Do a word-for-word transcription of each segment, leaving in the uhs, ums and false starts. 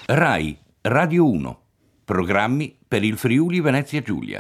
Rai Radio uno. Programmi per il Friuli Venezia Giulia.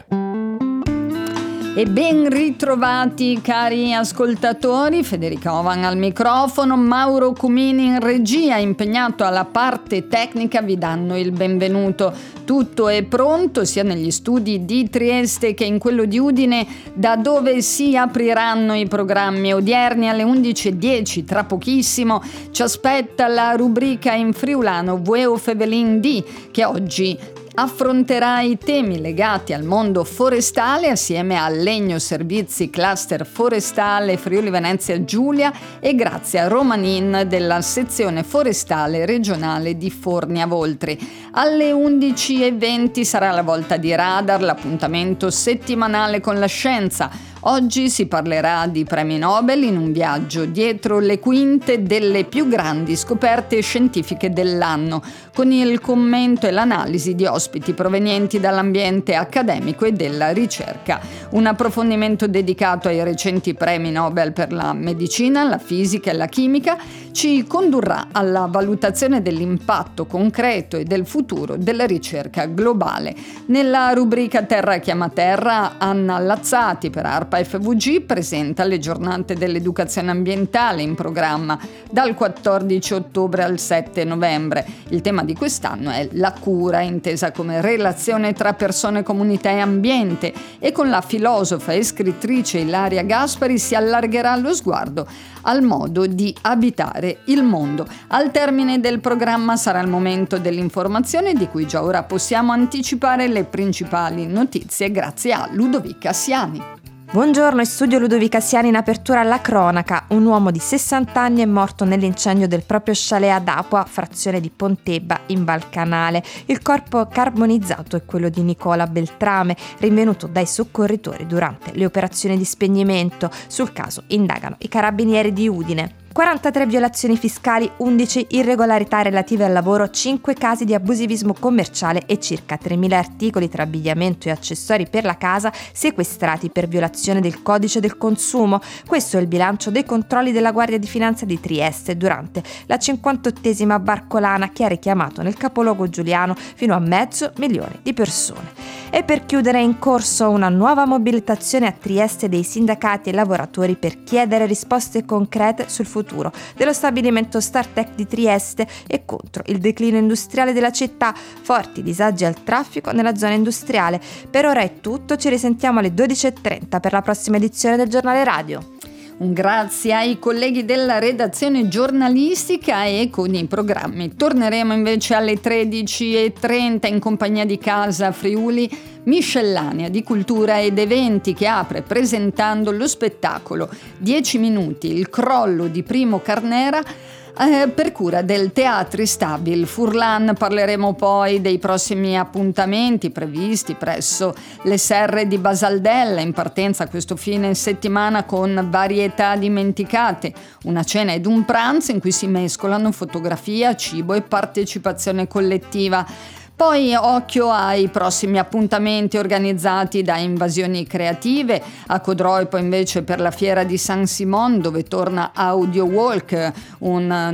E ben ritrovati cari ascoltatori, Federica Ovan al microfono, Mauro Cumini in regia, impegnato alla parte tecnica, vi danno il benvenuto. Tutto è pronto sia negli studi di Trieste che in quello di Udine, da dove si apriranno i programmi odierni alle undici e dieci. Tra pochissimo ci aspetta la rubrica in friulano Vueo Fevelin D, che oggi affronterà i temi legati al mondo forestale assieme al Legno Servizi Cluster Forestale Friuli Venezia Giulia e grazie a Romanin della sezione forestale regionale di Fornia Voltri. Alle undici e venti sarà la volta di Radar, l'appuntamento settimanale con la scienza. Oggi si parlerà di premi Nobel in un viaggio dietro le quinte delle più grandi scoperte scientifiche dell'anno, con il commento e l'analisi di ospiti provenienti dall'ambiente accademico e della ricerca. Un approfondimento dedicato ai recenti premi Nobel per la medicina, la fisica e la chimica ci condurrà alla valutazione dell'impatto concreto e del futuro della ricerca globale. Nella rubrica Terra chiama Terra, Anna Lazzati per ARPA F V G presenta le giornate dell'educazione ambientale in programma dal quattordici ottobre al sette novembre. Il tema di quest'anno è la cura, intesa come relazione tra persone, comunità e ambiente, e con la filosofa e scrittrice Ilaria Gaspari si allargherà lo sguardo al modo di abitare il mondo. Al termine del programma sarà il momento dell'informazione, di cui già ora possiamo anticipare le principali notizie grazie a Ludovica Siani. Buongiorno, in studio Ludovica Siani in apertura alla cronaca. Un uomo di sessanta anni è morto nell'incendio del proprio chalet ad Apua, frazione di Pontebba in Val Canale. Il corpo carbonizzato è quello di Nicola Beltrame, rinvenuto dai soccorritori durante le operazioni di spegnimento. Sul caso indagano i carabinieri di Udine. quarantatré violazioni fiscali, undici irregolarità relative al lavoro, cinque casi di abusivismo commerciale e circa tremila articoli tra abbigliamento e accessori per la casa sequestrati per violazione del codice del consumo. Questo è il bilancio dei controlli della Guardia di Finanza di Trieste durante la cinquantottesima barcolana che ha richiamato nel capoluogo giuliano fino a mezzo milione di persone. E per chiudere è in corso una nuova mobilitazione a Trieste dei sindacati e lavoratori per chiedere risposte concrete sul futuro dello stabilimento Startech di Trieste e contro il declino industriale della città, forti disagi al traffico nella zona industriale. Per ora è tutto, ci risentiamo alle dodici e trenta per la prossima edizione del Giornale Radio. Un grazie ai colleghi della redazione giornalistica e con i programmi. Torneremo invece alle tredici e trenta in compagnia di Casa Friuli, miscellanea di cultura ed eventi che apre presentando lo spettacolo dieci minuti, il crollo di Primo Carnera, Eh, per cura del Teatri Stabil Furlan. Parleremo poi dei prossimi appuntamenti previsti presso le serre di Basaldella, in partenza questo fine settimana con Varietà dimenticate, una cena ed un pranzo in cui si mescolano fotografia, cibo e partecipazione collettiva. Poi occhio ai prossimi appuntamenti organizzati da Invasioni Creative, a Codroipo invece per la fiera di San Simon, dove torna Audio Walk, un